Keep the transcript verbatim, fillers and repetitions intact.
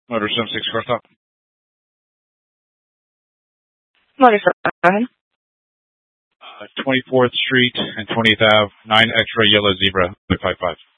Motor seven six car stop. Motor stop, go ahead. Uh, twenty-fourth Street and twentieth Avenue, nine X-ray yellow zebra, five five.